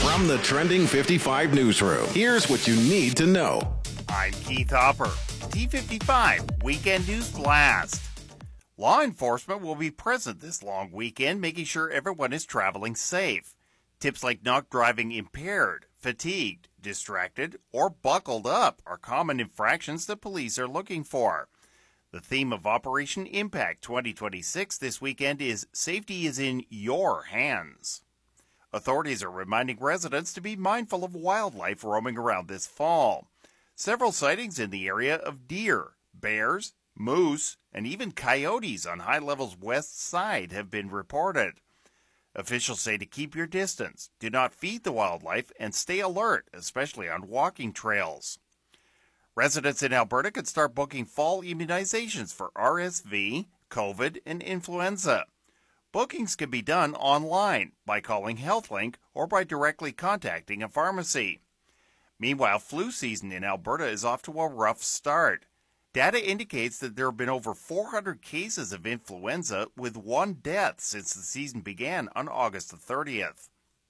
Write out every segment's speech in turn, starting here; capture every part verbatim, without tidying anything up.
From the Trending fifty-five newsroom, here's what you need to know. I'm Keith Hopper. T fifty-five Weekend News Blast. Law enforcement will be present this long weekend, making sure everyone is traveling safe. Tips like not driving impaired, fatigued, distracted, or buckled up are common infractions that police are looking for. The theme of Operation Impact twenty twenty-six this weekend is Safety is in Your Hands. Authorities are reminding residents to be mindful of wildlife roaming around this fall. Several sightings in the area of deer, bears, moose, and even coyotes on High Level's west side have been reported. Officials say to keep your distance, do not feed the wildlife, and stay alert, especially on walking trails. Residents in Alberta could start booking fall immunizations for R S V, COVID, and influenza. Bookings can be done online by calling HealthLink or by directly contacting a pharmacy. Meanwhile, flu season in Alberta is off to a rough start. Data indicates that there have been over four hundred cases of influenza, with one death since the season began on August the thirtieth.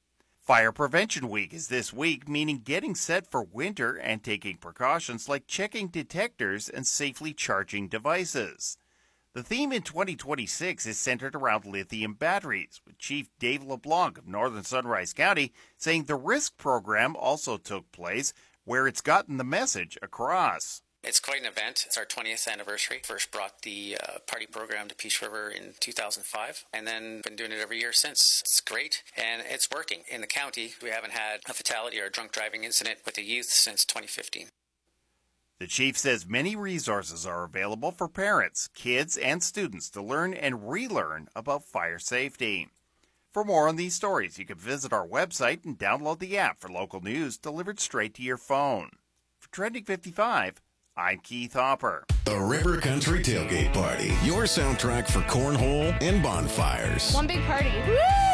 Fire Prevention Week is this week, meaning getting set for winter and taking precautions like checking detectors and safely charging devices. The theme in twenty twenty-six is centered around lithium batteries, with Chief Dave LeBlanc of Northern Sunrise County saying the RISK program also took place, where it's gotten the message across. It's quite an event. It's our twentieth anniversary. First brought the uh, party program to Peace River in two thousand five, and then been doing it every year since. It's great, and it's working. In the county, we haven't had a fatality or a drunk driving incident with the youth since twenty fifteen. The chief says many resources are available for parents, kids, and students to learn and relearn about fire safety. For more on these stories, you can visit our website and download the app for local news delivered straight to your phone. For Trending fifty-five, I'm Keith Hopper. The River Country Tailgate Party, your soundtrack for cornhole and bonfires. One big party. Woo!